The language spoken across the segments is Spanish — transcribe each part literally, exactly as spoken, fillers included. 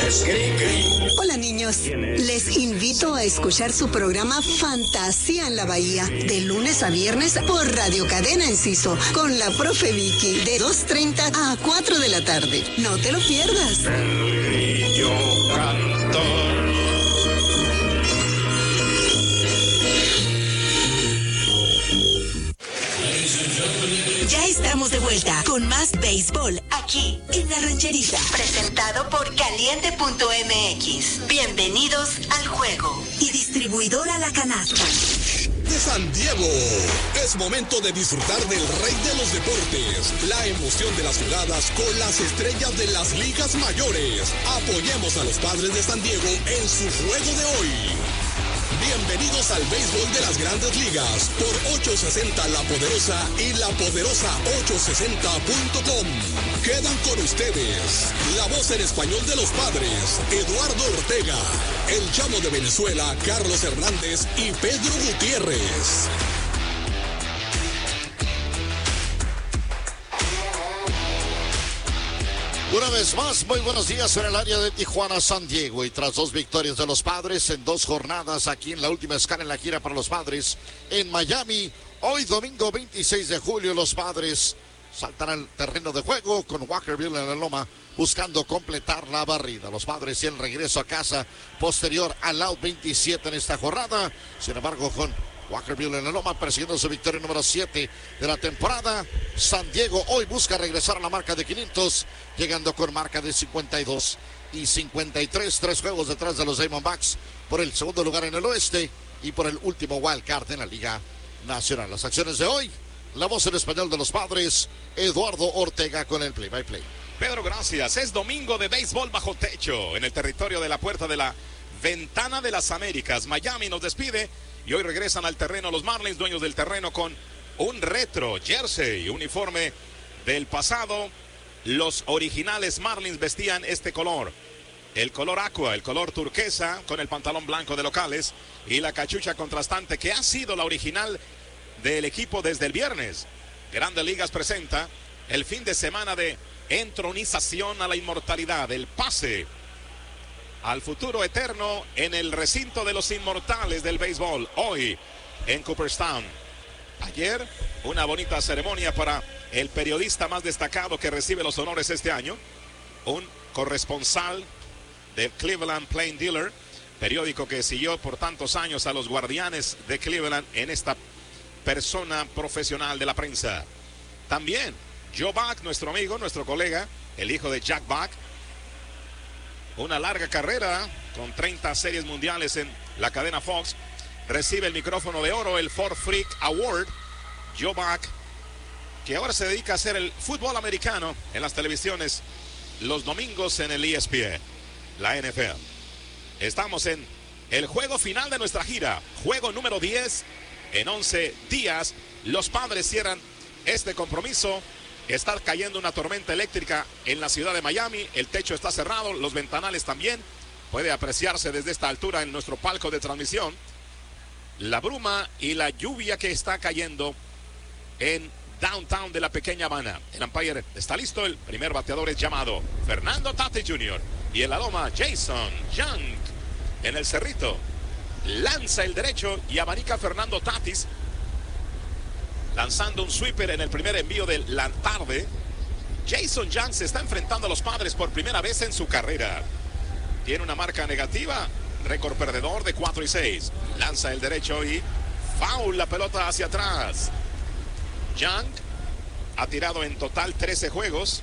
Hola niños, les invito a escuchar su programa Fantasía en la Bahía, de lunes a viernes por Radio Cadena Enciso, con la profe Vicky, de dos treinta a cuatro de la tarde. No te lo pierdas. El grillo cantor. Ya estamos de vuelta con más béisbol aquí en La Rancherita. Presentado por Caliente punto M X. Bienvenidos al juego. Y distribuidora La Canasta. De San Diego. Es momento de disfrutar del rey de los deportes. La emoción de las jugadas con las estrellas de las ligas mayores. Apoyemos a los Padres de San Diego en su juego de hoy. Bienvenidos al béisbol de las Grandes Ligas por ochocientos sesenta La Poderosa y la poderosa ochocientos sesenta punto com. Quedan con ustedes la voz en español de los Padres, Eduardo Ortega, el chamo de Venezuela, Carlos Hernández y Pedro Gutiérrez. Una vez más, muy buenos días en el área de Tijuana, San Diego. Y tras dos victorias de los Padres en dos jornadas aquí en la última escala en la gira para los Padres en Miami, hoy domingo veintiséis de julio los Padres saltan al terreno de juego con Walkerville en la loma buscando completar la barrida. Los Padres tienen regreso a casa posterior al out veintisiete en esta jornada. Sin embargo, con Walkerville en la loma persiguiendo su victoria número siete de la temporada. San Diego hoy busca regresar a la marca de quinientos, llegando con marca de cincuenta y dos y cincuenta y tres, tres juegos detrás de los Diamondbacks por el segundo lugar en el oeste y por el último wild card en la Liga Nacional. Las acciones de hoy, la voz en español de los Padres, Eduardo Ortega con el play by play. Pedro, gracias. Es domingo de béisbol bajo techo en el territorio de la puerta de la Ventana de las Américas. Miami nos despide. Y hoy regresan al terreno los Marlins, dueños del terreno, con un retro jersey, uniforme del pasado. Los originales Marlins vestían este color, el color aqua, el color turquesa, con el pantalón blanco de locales y la cachucha contrastante, que ha sido la original del equipo desde el viernes. Grandes Ligas presenta el fin de semana de entronización a la inmortalidad, el pase al futuro eterno en el recinto de los inmortales del béisbol, hoy en Cooperstown. Ayer, una bonita ceremonia para el periodista más destacado que recibe los honores este año, un corresponsal del Cleveland Plain Dealer, periódico que siguió por tantos años a los Guardianes de Cleveland en esta persona profesional de la prensa. También Joe Buck, nuestro amigo, nuestro colega, el hijo de Jack Buck, una larga carrera con treinta series mundiales en la cadena Fox, recibe el micrófono de oro, el Ford Freak Award. Joe Buck, que ahora se dedica a hacer el fútbol americano en las televisiones los domingos en el E S P N, la N F L. Estamos en el juego final de nuestra gira, juego número diez. En once días los Padres cierran este compromiso. Está cayendo una tormenta eléctrica en la ciudad de Miami. El techo está cerrado, los ventanales también. Puede apreciarse desde esta altura en nuestro palco de transmisión la bruma y la lluvia que está cayendo en downtown de la pequeña Habana. El umpire está listo. El primer bateador es llamado Fernando Tatis junior Y en la loma, Jason Young en el cerrito. Lanza el derecho y abanica Fernando Tatis, lanzando un sweeper en el primer envío de la tarde. Jason Young se está enfrentando a los Padres por primera vez en su carrera. Tiene una marca negativa, récord perdedor de cuatro y seis. Lanza el derecho y foul, la pelota hacia atrás. Young ha tirado en total trece juegos.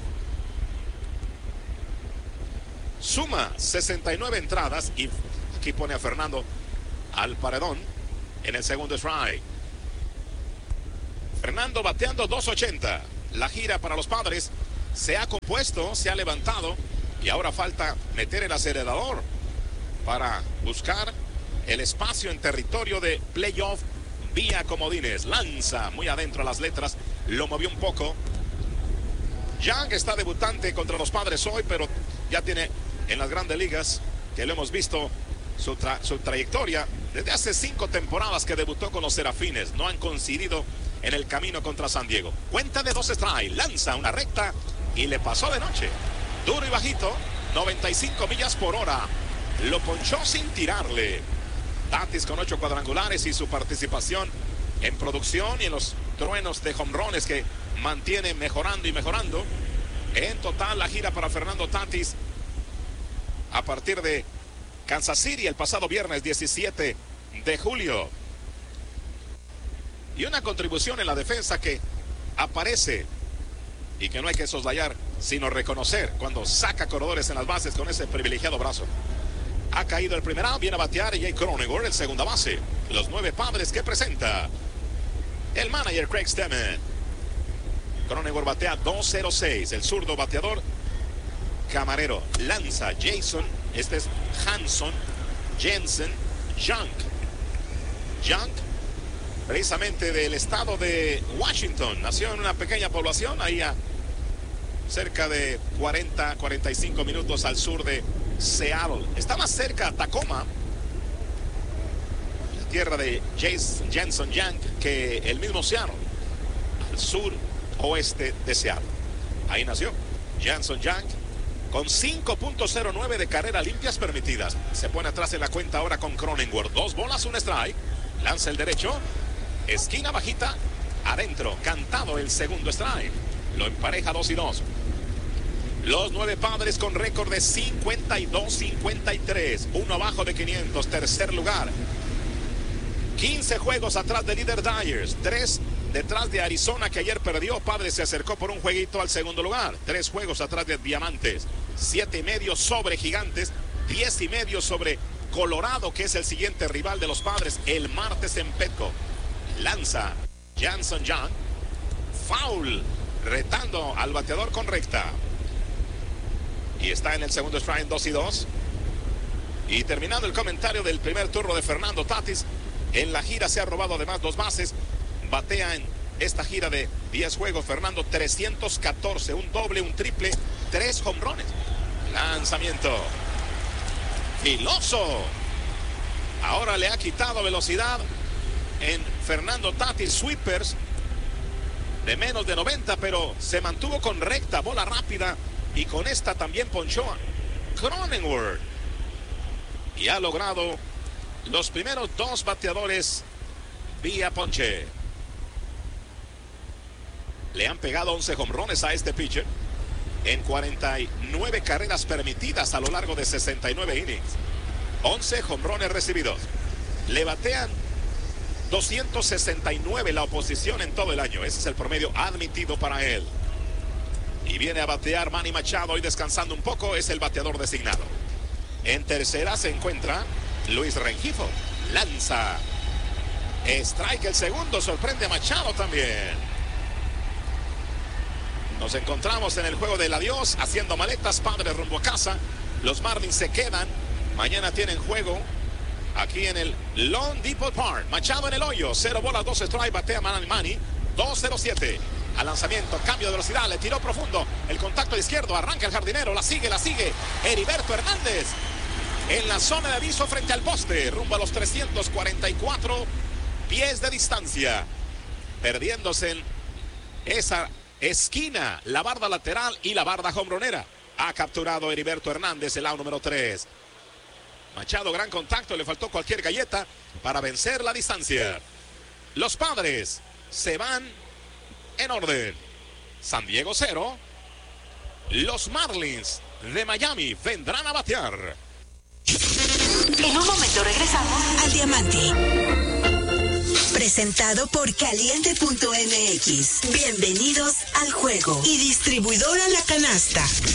Suma sesenta y nueve entradas y aquí pone a Fernando al paredón en el segundo strike. Fernando bateando dos ochenta. La gira para los Padres se ha compuesto, se ha levantado y ahora falta meter el acelerador para buscar el espacio en territorio de playoff vía comodines. Lanza muy adentro las letras, lo movió un poco. Young está debutante contra los Padres hoy, pero ya tiene en las Grandes Ligas, que lo hemos visto su, tra su trayectoria desde hace cinco temporadas que debutó con los Serafines. No han coincidido en el camino contra San Diego. Cuenta de dos strikes, lanza una recta y le pasó de noche. Duro y bajito, noventa y cinco millas por hora. Lo ponchó sin tirarle. Tatis con ocho cuadrangulares y su participación en producción y en los truenos de jonrones que mantiene mejorando y mejorando. En total, la gira para Fernando Tatis a partir de Kansas City el pasado viernes diecisiete de julio. Y una contribución en la defensa que aparece y que no hay que soslayar, sino reconocer cuando saca corredores en las bases con ese privilegiado brazo. Ha caído el primer out, viene a batear Jake Cronenworth, el segunda base. Los nueve Padres que presenta el manager Craig Stammen. Cronenworth batea dos cero seis, el zurdo bateador Camarero. Lanza Jason, este es Hanson, Jensen, Junk. Junk, precisamente del estado de Washington, nació en una pequeña población ahí a cerca de cuarenta, cuarenta y cinco minutos al sur de Seattle. Está más cerca a Tacoma, la tierra de Jason Jensen Young, que el mismo Seattle, al sur oeste de Seattle. Ahí nació Jensen Young con cinco punto cero nueve de carreras limpias permitidas. Se pone atrás en la cuenta ahora con Cronenworth. Dos bolas, un strike. Lanza el derecho. Esquina bajita. Adentro. Cantado el segundo strike. Lo empareja dos y dos. Los nueve Padres con récord de cincuenta y dos cincuenta y tres. Uno abajo de quinientos. Tercer lugar. quince juegos atrás de líder Dyers. Tres detrás de Arizona, que ayer perdió. Padres se acercó por un jueguito al segundo lugar. Tres juegos atrás de Diamantes. Siete y medio sobre Gigantes. Diez y medio sobre Colorado, que es el siguiente rival de los Padres el martes en Petco. Lanza Jansen Young. Foul. Retando al bateador con recta. Y está en el segundo strike, dos y dos. Y terminando el comentario del primer turno de Fernando Tatis. En la gira se ha robado además dos bases. Batea en esta gira de diez juegos Fernando trescientos catorce, un doble, un triple, tres jonrones. Lanzamiento filoso. Ahora le ha quitado velocidad en Fernando Tatis. Sweepers de menos de noventa, pero se mantuvo con recta, bola rápida, y con esta también ponchó a Cronenworth. Y ha logrado los primeros dos bateadores vía ponche. Le han pegado once jonrones a este pitcher en cuarenta y nueve carreras permitidas a lo largo de sesenta y nueve innings. once jonrones recibidos. Le batean doscientos sesenta y nueve la oposición en todo el año. Ese es el promedio admitido para él. Y viene a batear Manny Machado, hoy descansando un poco, es el bateador designado. En tercera se encuentra Luis Rengifo. Lanza. Strike el segundo, sorprende a Machado también. Nos encontramos en el juego del adiós, haciendo maletas, Padres rumbo a casa. Los Marlins se quedan. Mañana tienen juego aquí en el Lone Depot Park. Machado en el hoyo, cero bolas, dos strike, batea Manny, dos cero siete. Al lanzamiento, cambio de velocidad, le tiró profundo. El contacto izquierdo, arranca el jardinero, la sigue, la sigue. Heriberto Hernández en la zona de aviso frente al poste, rumbo a los trescientos cuarenta y cuatro pies de distancia. Perdiéndose en esa esquina, la barda lateral y la barda jonronera. Ha capturado Heriberto Hernández, el out número tres. Machado, gran contacto, le faltó cualquier galleta para vencer la distancia. Los Padres se van en orden. San Diego cero. Los Marlins de Miami vendrán a batear. En un momento regresamos al Diamante. Presentado por Caliente punto M X. Bienvenidos al juego. Y distribuidora La Canasta.